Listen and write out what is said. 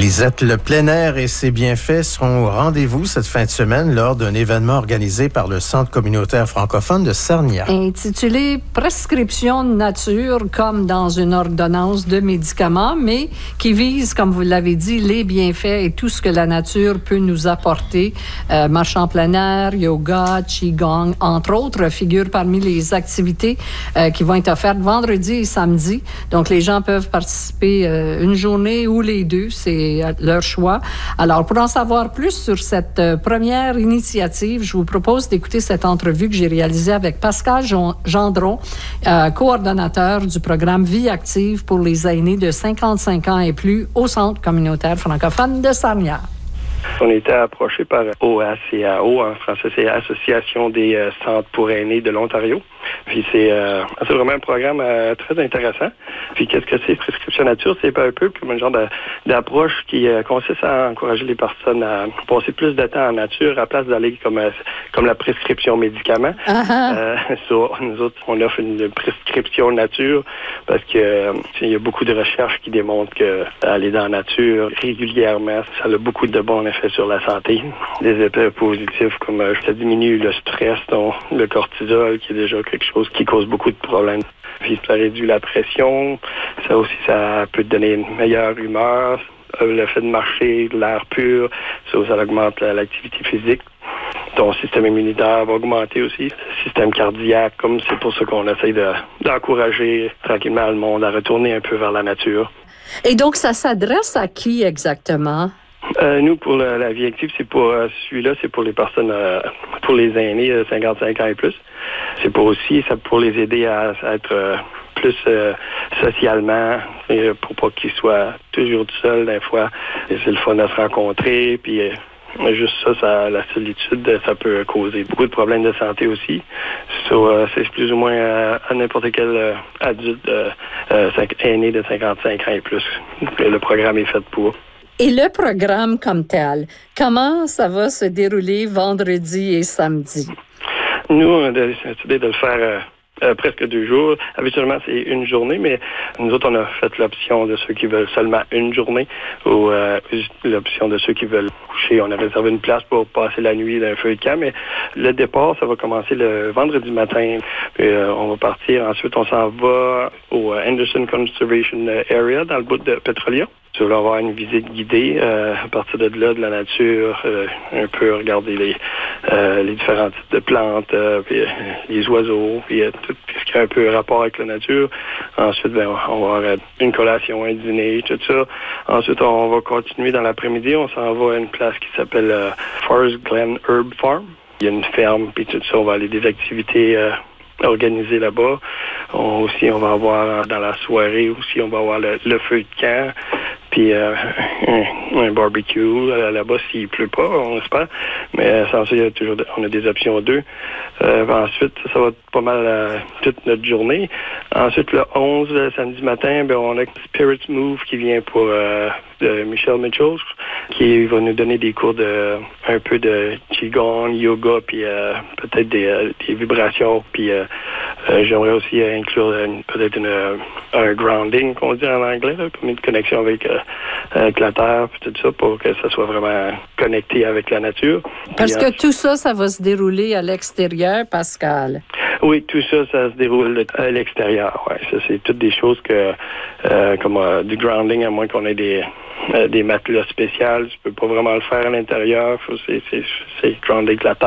Lisette, le plein air et ses bienfaits seront au rendez-vous cette fin de semaine lors d'un événement organisé par le Centre communautaire francophone de Sarnia. Intitulé « Prescription de nature » comme dans une ordonnance de médicaments, mais qui vise, comme vous l'avez dit, les bienfaits et tout ce que la nature peut nous apporter. Marche en plein air, yoga, qigong, entre autres, figurent parmi les activités qui vont être offertes vendredi et samedi. Donc, les gens peuvent participer une journée ou les deux, c'est leur choix. Alors, pour en savoir plus sur cette première initiative, je vous propose d'écouter cette entrevue que j'ai réalisée avec Pascal Gendron, coordonnateur du programme Vie active pour les aînés de 55 ans et plus au Centre communautaire francophone de Sarnia. On était approché par OACAO, en français c'est Association des centres pour aînés de l'Ontario. Puis c'est vraiment un programme très intéressant. Puis qu'est-ce que c'est prescription nature? C'est un peu comme un genre d'approche qui consiste à encourager les personnes à passer plus de temps en nature à place d'aller comme la prescription médicaments. Nous autres, on offre une prescription nature parce que il y a beaucoup de recherches qui démontrent que aller dans la nature régulièrement, ça a beaucoup de bons effets sur la santé. Des effets positifs comme ça diminue le stress, donc le cortisol qui est déjà quelque chose qui cause beaucoup de problèmes. Puis ça réduit la pression. Ça peut te donner une meilleure humeur. Le fait de marcher, de l'air pur, ça augmente l'activité physique. Ton système immunitaire va augmenter aussi. Le système cardiaque, comme c'est pour ça qu'on essaie d'encourager tranquillement le monde à retourner un peu vers la nature. Et donc, ça s'adresse à qui exactement? Nous, pour la vie active, c'est pour celui-là, c'est pour les personnes, pour les aînés de 55 ans et plus. C'est pour les aider à être plus socialement, pour pas qu'ils soient toujours tout seuls des fois. Et c'est le fun de se rencontrer, puis juste ça, la solitude, ça peut causer beaucoup de problèmes de santé aussi. C'est plus ou moins à n'importe quel adulte aîné de 55 ans et plus que le programme est fait pour. Et le programme comme tel, comment ça va se dérouler vendredi et samedi? Nous, on a décidé de le faire presque 2 jours. Habituellement, c'est une journée, mais nous autres, on a fait l'option de ceux qui veulent seulement une journée ou l'option de ceux qui veulent coucher. On a réservé une place pour passer la nuit d'un feu de camp, mais le départ, ça va commencer le vendredi matin. Puis, on va partir. Ensuite, on s'en va au Anderson Conservation Area, dans le bout de Petrolia. Tu vas avoir une visite guidée à partir de là, de la nature, un peu regarder les différents types de plantes, puis les oiseaux, puis tout ce qui a un peu rapport avec la nature. Ensuite, on va avoir une collation, un dîner, tout ça. Ensuite, on va continuer dans l'après-midi. On s'en va à une place qui s'appelle Forest Glen Herb Farm. Il y a une ferme, puis tout ça. On va aller des activités organisées là-bas. On va avoir dans la soirée aussi, on va avoir le feu de camp. Puis un barbecue là-bas s'il pleut pas, on espère. Mais sans ça, on a des options 2. Ensuite, ça va être pas mal toute notre journée. Ensuite, le 11, le samedi matin, on a Spirit Move qui vient pour de Michelle Mitchell, qui va nous donner des cours un peu de qigong, yoga, puis peut-être des vibrations. Puis j'aimerais aussi inclure peut-être un grounding, qu'on dit en anglais, là, comme une connexion avec la terre, puis tout ça, pour que ça soit vraiment connecté avec la nature. Parce que tout ça, ça va se dérouler à l'extérieur, Pascal. Oui, tout ça, ça se déroule à l'extérieur. Ouais, ça, c'est toutes des choses comme du grounding, à moins qu'on ait des matelas spéciaux. Tu peux pas vraiment le faire à l'intérieur. C'est grounding avec la terre.